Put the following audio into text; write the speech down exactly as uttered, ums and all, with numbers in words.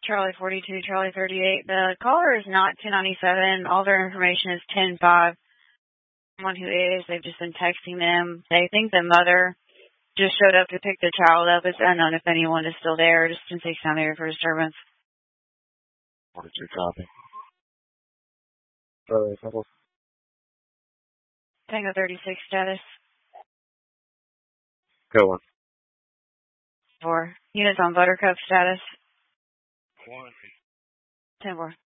Charlie forty-two, Charlie thirty-eight. The caller is not two ninety-seven. All their information is ten five. Someone who is, they've just been texting them. They think the mother just showed up to pick the child up. It's unknown if anyone is still there. Just in case down there for disturbance. forty-two copy. Charlie, simple. Tango thirty-six status. Go on. Four. Units on Buttercup status. One. ten four.